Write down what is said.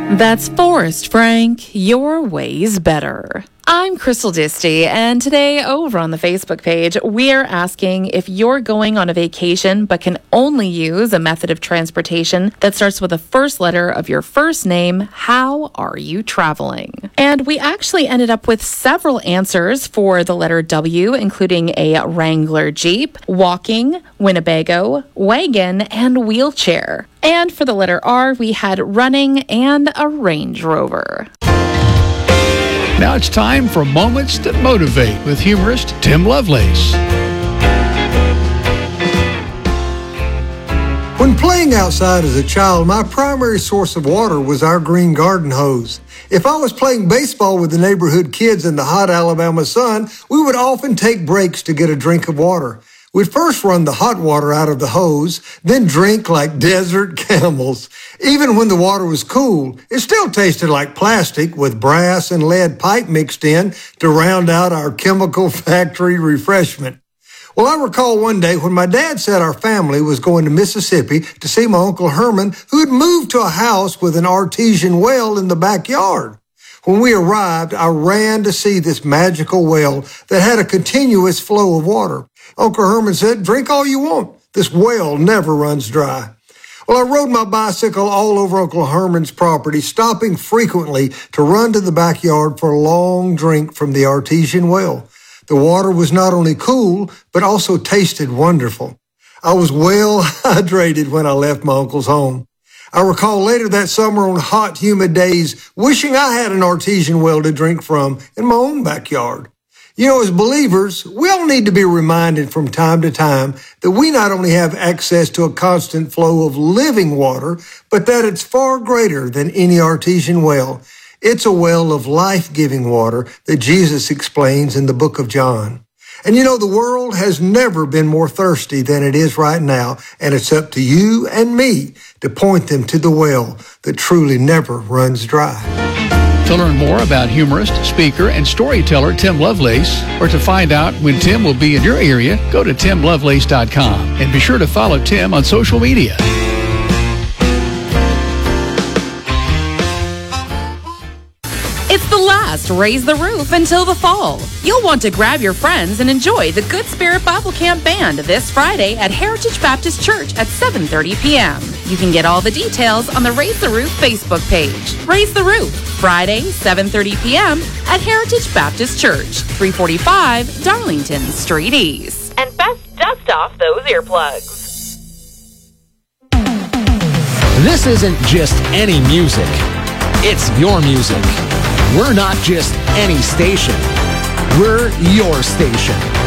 That's Forrest Frank, Your Way's Better. I'm Crystal Disty, and today over on the Facebook page, we are asking if you're going on a vacation but can only use a method of transportation that starts with the first letter of your first name, how are you traveling? And we actually ended up with several answers for the letter W, including a Wrangler Jeep, walking, Winnebago, wagon, and wheelchair. And for the letter R, we had running and a Range Rover. Now it's time for Moments That Motivate with humorist Tim Lovelace. When playing outside as a child, my primary source of water was our green garden hose. If I was playing baseball with the neighborhood kids in the hot Alabama sun, we would often take breaks to get a drink of water. We'd first run the hot water out of the hose, then drink like desert camels. Even when the water was cool, it still tasted like plastic with brass and lead pipe mixed in to round out our chemical factory refreshment. Well, I recall one day when my dad said our family was going to Mississippi to see my Uncle Herman, who had moved to a house with an artesian well in the backyard. When we arrived, I ran to see this magical well that had a continuous flow of water. Uncle Herman said, "Drink all you want. This well never runs dry." Well, I rode my bicycle all over Uncle Herman's property, stopping frequently to run to the backyard for a long drink from the artesian well. The water was not only cool, but also tasted wonderful. I was well hydrated when I left my uncle's home. I recall later that summer on hot, humid days, wishing I had an artesian well to drink from in my own backyard. You know, as believers, we all need to be reminded from time to time that we not only have access to a constant flow of living water, but that it's far greater than any artesian well. It's a well of life-giving water that Jesus explains in the book of John. And you know, the world has never been more thirsty than it is right now, and it's up to you and me to point them to the well that truly never runs dry. To learn more about humorist, speaker, and storyteller Tim Lovelace, or to find out when Tim will be in your area, go to timlovelace.com and be sure to follow Tim on social media. It's the last Raise the Roof until the fall. You'll want to grab your friends and enjoy the Good Spirit Bible Camp Band this Friday at Heritage Baptist Church at 7:30 p.m. You can get all the details on the Raise the Roof Facebook page. Raise the Roof, Friday, 7:30 p.m. at Heritage Baptist Church, 345 Darlington Street East. And best dust off those earplugs. This isn't just any music. It's your music. We're not just any station. We're your station.